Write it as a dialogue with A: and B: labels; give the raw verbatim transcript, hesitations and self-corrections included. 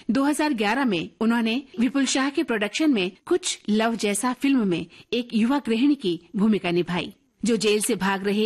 A: दो हज़ार ग्यारह में उन्होंने विपुल शाह के प्रोडक्शन में कुछ लव जैसा फिल्म में एक युवा गृहिणी की भूमिका निभाई, जो जेल से भाग रहे